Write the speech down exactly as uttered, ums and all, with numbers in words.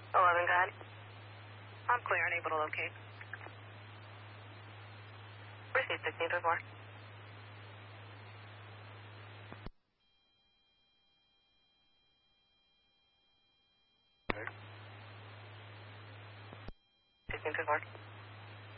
eleven, go ahead. I'm clear, unable to locate. Receive sixteen four. sixteen four.